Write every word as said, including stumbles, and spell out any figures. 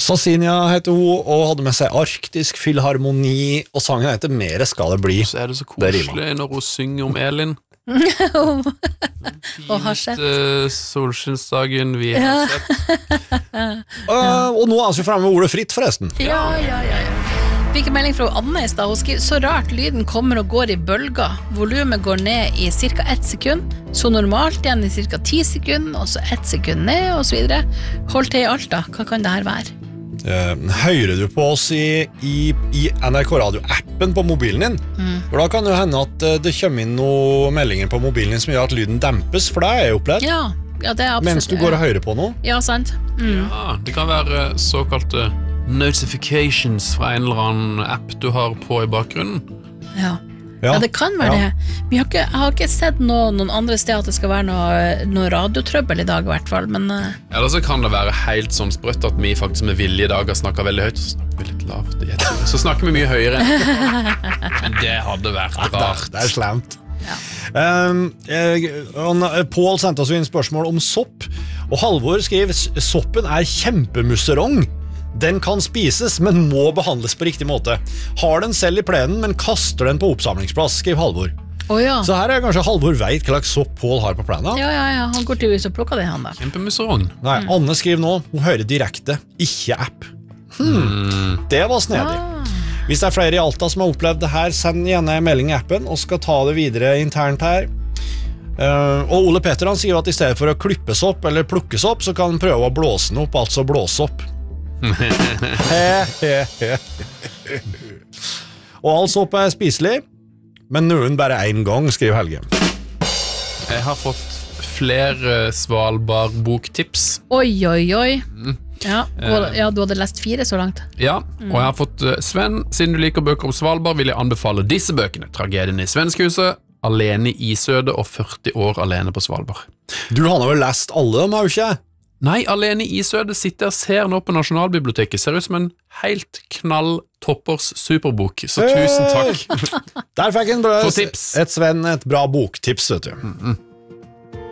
Sassinia heter hun, og hadde med seg Arktisk Filharmoni, og sangen heter Mere skal det bli. Så er det så koselig når hun synger om Elin. Og har sett uh, solskinnsdagen vi har sett. uh, Og nå er vi fremme med ordet fritt, forresten. Ja, ja, ja, ja. Fikk en melding fra Anne i sted. Hun skriver, så rart lyden kommer og går i bølger. Volumet går ned i cirka ett sekund, så normalt igjen i cirka ti sekund, og så ett sekund ned, og så videre. Hold til i alt da, hva kan det her være? Uh, hører du på oss i, i, i N R K Radio-appen på mobilen din, mm. for da kan det hende at uh, det kommer inn noen meldinger på mobilen din som gjør at lyden dempes, for det er jeg opplevd. Ja, ja, det er absolutt. Mens du går og hører på noe. Ja, sant. Mm. Ja, det kan være såkalte notifications fra en eller annen app du har på i bakgrunnen. Ja. Ja, det kan være ja. det. Vi har ikke, jeg har ikke sett noe, noen andre steder at det skal være noe, noe radiotrøbbel i dag i hvert fall, men... Uh... Eller så kan det være helt sånn sprøtt at vi faktisk med vilje i dag har snakket veldig høyt, så snakker vi litt lavt, så snakker vi mye høyere. Men det hadde vært rart. Det er slemt. Ja. Um, eh, Paul sendte oss inn spørsmål om sopp, og Halvor skriver, soppen er kjempemusserong. Den kan spises, men må behandles på riktig måte. Har den selv i plenen, men kaster den på oppsamlingsplass, skriver Halvor. Oh, ja. Så her er kanskje Halvor vet hva slags sopp Paul har på plenen. Ja, ja, ja, han går til huset og plukker det han da. Kjempemusserong. Nei, mm. Anne skriver nå, hun hører direkte, ikke app. Hmm, mm. Det var snedig. Ah. Hvis det er flere i Alta som har opplevd det her, send gjerne en melding i appen, og skal ta det videre internt her. Uh, og Ole Petter han sier at i stedet for å klippe sopp eller plukke sopp, så kan han prøve å blåse den opp, altså blåsopp. Og all sopp er spiselig, men noen bare en gang, skriver Helge. Jeg har fått flere Svalbard-boktips. Oi, oi, oi. Mm. Ja, og, ja, du hadde lest fire så langt. Ja, og jeg har fått uh, Sven, siden du liker bøker om Svalbard, vil jeg anbefale disse bøkene. Tragedien i Svenskhuset, Alene i Isødet og førti år alene på Svalbard. Du har vel lest alle dem, har du ikke? Nei, Alene i Isødet sitter og ser nå på Nasjonalbiblioteket. Ser ut som en helt knall toppers superbok, så tusen takk. Der fikk en bra, et Sven et bra boktips, vet du. Mm -mm.